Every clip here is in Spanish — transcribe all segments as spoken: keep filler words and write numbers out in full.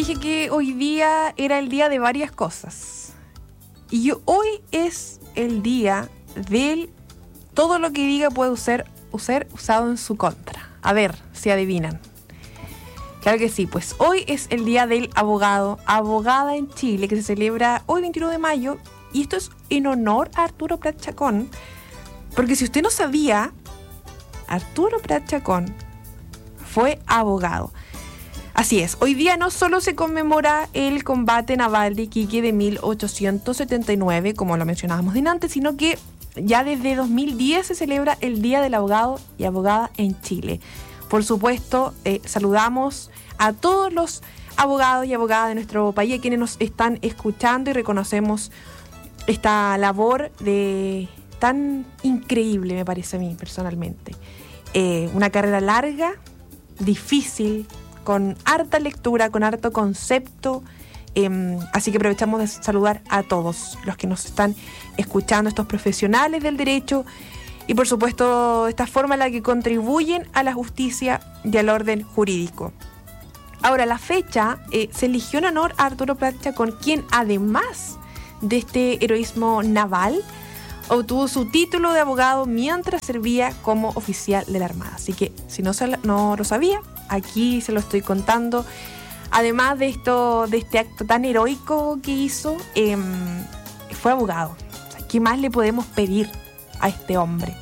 Dije que hoy día era el día de varias cosas. Y yo, hoy es el día del todo lo que diga puede ser, ser usado en su contra. A ver si adivinan. Claro que sí, pues hoy es el día del abogado, abogada en Chile, que se celebra hoy veintiuno de mayo. Y esto es en honor a Arturo Prat Chacón. Porque si usted no sabía, Arturo Prat Chacón fue abogado. Así es, hoy día no solo se conmemora el combate naval de Iquique de mil ochocientos setenta y nueve, como lo mencionábamos antes, sino que ya desde dos mil diez se celebra el Día del Abogado y Abogada en Chile. Por supuesto, eh, saludamos a todos los abogados y abogadas de nuestro país, a quienes nos están escuchando, y reconocemos esta labor de tan increíble, me parece a mí personalmente. Eh, una carrera larga, difícil, con harta lectura, con harto concepto, eh, así que aprovechamos de saludar a todos los que nos están escuchando, estos profesionales del derecho, y por supuesto esta forma en la que contribuyen a la justicia y al orden jurídico. Ahora, la fecha eh, se eligió en honor a Arturo Prat Chacón, quien además de este heroísmo naval obtuvo su título de abogado mientras servía como oficial de la Armada. Así que si no, se, no lo sabía, aquí se lo estoy contando. Además de esto, de este acto tan heroico que hizo, eh, fue abogado. O sea, ¿qué más le podemos pedir a este hombre?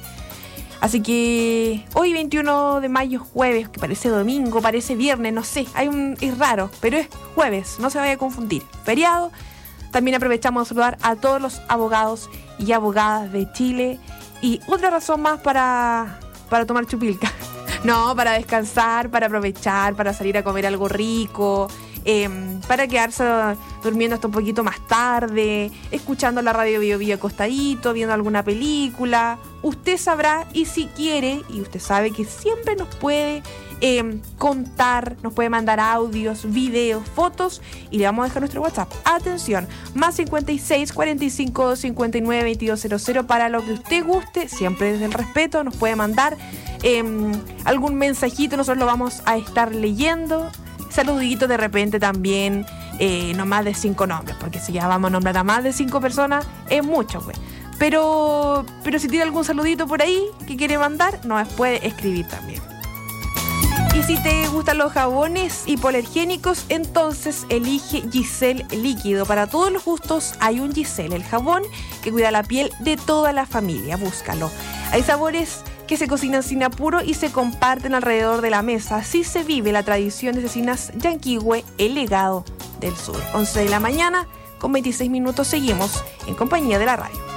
Así que hoy veintiuno de mayo, jueves, que parece domingo, parece viernes, no sé, hay un, es raro, pero es jueves, no se vaya a confundir. Feriado. También aprovechamos de saludar a todos los abogados y abogadas de Chile. Y otra razón más para, para tomar chupilca. No, para descansar, para aprovechar, para salir a comer algo rico, eh, para quedarse durmiendo hasta un poquito más tarde, escuchando la radio Bio Bio acostadito, viendo alguna película. Usted sabrá, y si quiere, y usted sabe que siempre nos puede eh, contar, nos puede mandar audios, videos, fotos, y le vamos a dejar nuestro WhatsApp. Atención, más cincuenta y seis, cuarenta y cinco, cincuenta y nueve, veintidós cero cero, para lo que usted guste, siempre desde el respeto, nos puede mandar eh, algún mensajito, nosotros lo vamos a estar leyendo. Saludito de repente también, eh, no más de cinco nombres, porque si ya vamos a nombrar a más de cinco personas, es mucho, pues. Pero, pero si tiene algún saludito por ahí que quiere mandar, nos puede escribir también. Y si te gustan los jabones hipoalergénicos, entonces elige Giselle Líquido. Para todos los gustos hay un Giselle, el jabón que cuida la piel de toda la familia. Búscalo. Hay sabores que se cocinan sin apuro y se comparten alrededor de la mesa. Así se vive la tradición de Cecinas Yanquihue, el legado del sur. once de la mañana, con veintiséis minutos, seguimos en compañía de la radio.